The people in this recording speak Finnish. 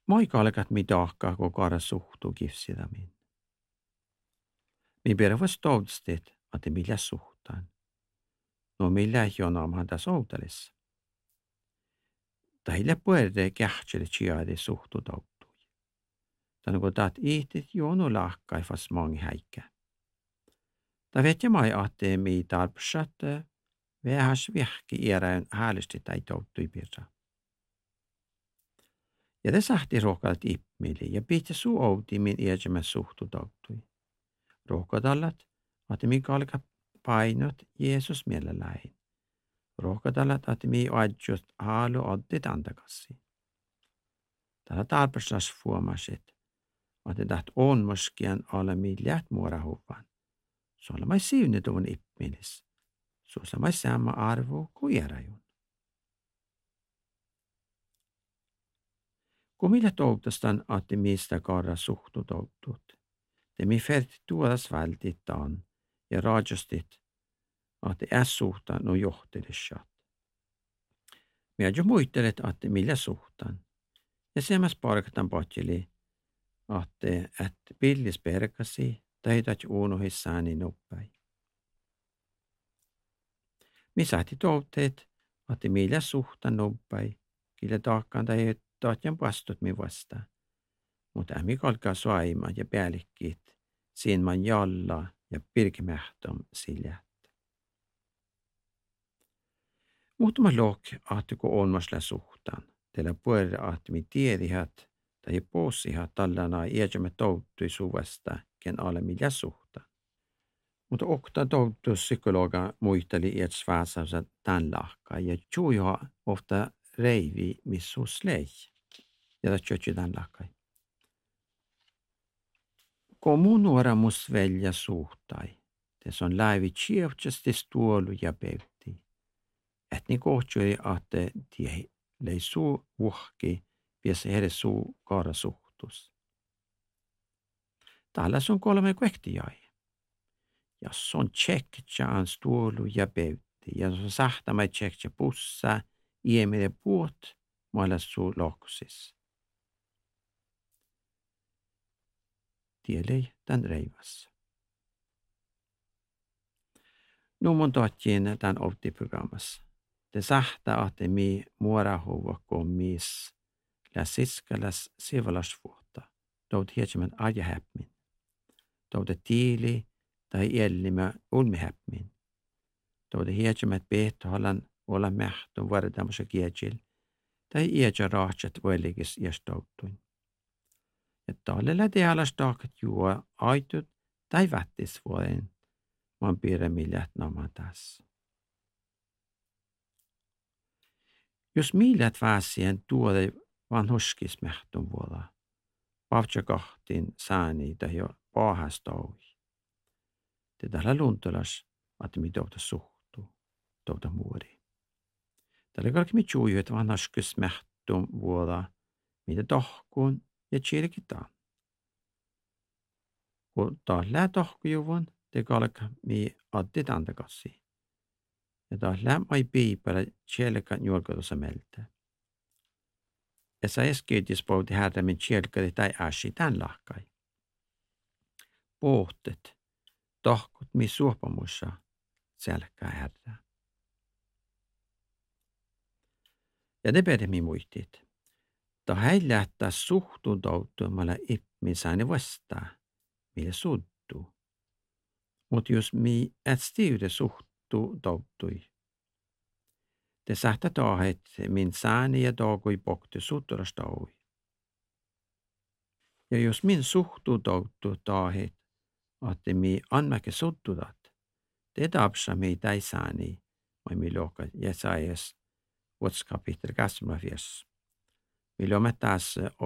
Moikalkat mi tahkaa, kun kaara suhtuu kifsidamin. Mi pervas toudestet, että millä suhtaan. No millä jonaamhan tässä outelis. Tähille puerde kähtsele chiade suhtu tautui. Tän kun taat ihtit juonu lahkai fas mangi häikkä. Ta vet mai ahte mi tarpsat vähäs vihki iärään häälesti tai tautui pirra. Ja te sahti rohkaat ippmili ja pihti suu outi min iäjämä suhtu tautui. Rohkadallat, että mi kalka painot Jeesus mielelläin. Rohkadallat, että mi adjust halu oddit antakassi. Tällä tarpeessas fuomasit, että täht on moskian alle miljät muorahuvan. Suolla mai siunetun ippmilis. Suolla mai sama arvo kuin järajun. Kun millä toutastan, että mistä kaara suhtu toutut. Te mi färti tuodas vältittaan ja rajastit, että suhtaan no johtelishat. Minä jo muittelet, että millä suhtaan. Ja semmas parkatan pohtjeli, että pillis perkasi, taitat unohissani noppai. Mi sahti toutteet, että millä suhtaan noppai, killä taakkaan tai taatjan vastut mi vastaan. Mutta ämi kalkaa suaima ja päällikkiit, siinä man jalla ja pirkimähtom siljät. Muutama lok, että kun on masla suhtaan, teillä puolella, että mi tiedihat tai posihat tällana iäjämme touttui suvasta, ken alle millä suhtaan. Mutta okta touttu psykologa muisteli iät sväsavsa tämän lahkaa ja juiha ofta reivi missus lei. Ja det tjötsi tämän lahkai. Kun mun nuora mus välja suhtai, te on läivi tsievtsasti stuolu ja peutti. Et niin kohtsui, että tie lei suu uhki, pies heille suu kaara suhtus. Täällä on 3 kuektiai. Ja on tjektjaan stuolu ja peutti, ja on sahtamai tjektja pussa, iemide puut, mailla suu loksis. Tielei tän reivassa. Nu mun tohtjiin tän optiprogrammassa. Te sahtaa, että mi muorahuva mis läsiskalas sivalasvuotta. Tout hietsemmän ajahäpmin. Touta tiili tai ellimä ulmihäpmin. Touta hietsemmät pehtohalan olla mähtön vardamusa kietjil. Tai iäjä rahtsat vueligis iästouttuin. Ja tallella tealas taakat juo aitut tai vättisvuoden. Man piirremillät namatas. Jos millät väsien tuode vanhuskismähtön vuoda, pavtjakahtin sääni tai jo pahastauhi. Te tällä luntulas, että mi touta suhtuu, touta muori. Tällä kaikki mi tjuju, että vanhuskismähtön vuoda, mitä tohkuun ja tjirkitaan. Kun tällä tohkujuvun, te kalka mi addit antakassi. Ja taas lämmöi piipälä tjelkan julkatussa meiltä. Ja sä eskyytis pouti härrämin tjelkati tai äsi tän lahkai. Pohtet, tohkut mi suopamussa selkää härrää. Ja te pedemi muistit. Ta häi lähtää suhtuntoutumalla ipmisääni vastaan, millä suttuu. Mut jos mi et stiude touttui. Te sähtä taahet min sääni ja taakui pokti suturastaui. Ja jos min suhtuu touttu taahet, että mi anmäke suttudat, te tapsa mi täi sääni, vai mi lohka Jesajas, vuots kapitel 24. Mi lomme tässä